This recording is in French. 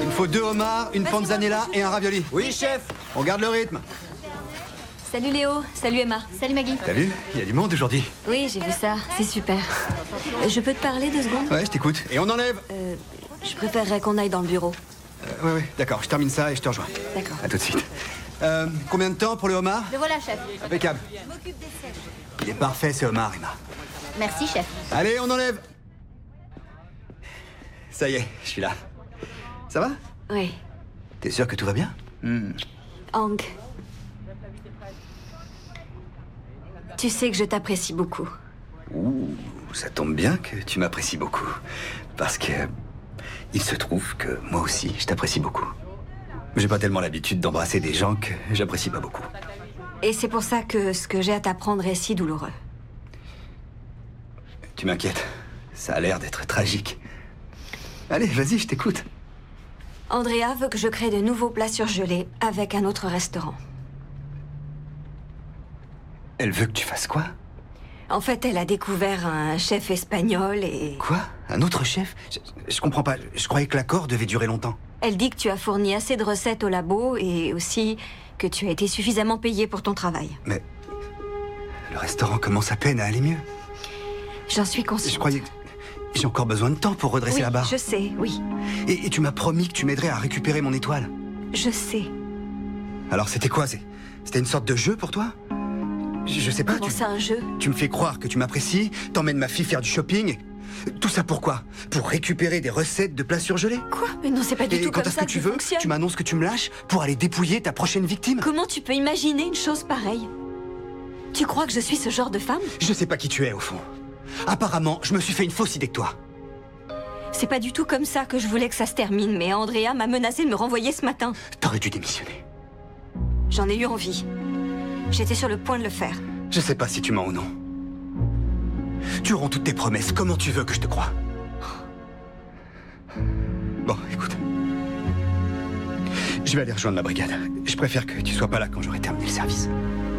Il me faut 2 homards, une panzanella et un ravioli. Oui, chef. On garde le rythme. Salut Léo, salut Emma. Salut Maggie. T'as vu? Il y a du monde aujourd'hui. Oui, j'ai vu ça, c'est super. Je peux te parler 2 secondes? Ouais, je t'écoute. Et on enlève. Je préférerais qu'on aille dans le bureau. Ouais, d'accord. Je termine ça et je te rejoins. D'accord. À tout de suite. Combien de temps pour le homard? Le voilà, chef. Impeccable. Il est parfait ce homard, Emma. Merci, chef. Allez, on enlève. Ça y est, je suis là. Ça va? Oui. T'es sûr que tout va bien? Hank. Tu sais que je t'apprécie beaucoup. Ouh, ça tombe bien que tu m'apprécies beaucoup. Parce que il se trouve que moi aussi, je t'apprécie beaucoup. J'ai pas tellement l'habitude d'embrasser des gens que j'apprécie pas beaucoup. Et c'est pour ça que ce que j'ai à t'apprendre est si douloureux. Tu m'inquiètes. Ça a l'air d'être tragique. Allez, vas-y, je t'écoute. Andrea veut que je crée de nouveaux plats surgelés avec un autre restaurant. Elle veut que tu fasses quoi? En fait, elle a découvert un chef espagnol et... Quoi? Un autre chef? Je comprends pas. Je croyais que l'accord devait durer longtemps. Elle dit que tu as fourni assez de recettes au labo et aussi que tu as été suffisamment payé pour ton travail. Mais le restaurant commence à peine à aller mieux. J'en suis consciente. Je croyais que j'ai encore besoin de temps pour redresser la barre. Je sais, oui. Et tu m'as promis que tu m'aiderais à récupérer mon étoile. Je sais. Alors c'était quoi? C'était une sorte de jeu pour toi? Je sais pas. Comment ça, un jeu? Tu me fais croire que tu m'apprécies, t'emmènes ma fille faire du shopping. Tout ça pourquoi? Pour récupérer des recettes de plats surgelés? Quoi? Mais non, c'est pas du Et tout quand comme est-ce ça que tu ça veux? fonctionne. Tu m'annonces que tu me lâches pour aller dépouiller ta prochaine victime? Comment tu peux imaginer une chose pareille? Tu crois que je suis ce genre de femme? Je sais pas qui tu es au fond. Apparemment, je me suis fait une fausse idée de toi. C'est pas du tout comme ça que je voulais que ça se termine, mais Andrea m'a menacé de me renvoyer ce matin. T'aurais dû démissionner. J'en ai eu envie. J'étais sur le point de le faire. Je sais pas si tu mens ou non. Tu romps toutes tes promesses. Comment tu veux que je te croie? Bon, écoute. Je vais aller rejoindre ma brigade. Je préfère que tu sois pas là quand j'aurai terminé le service.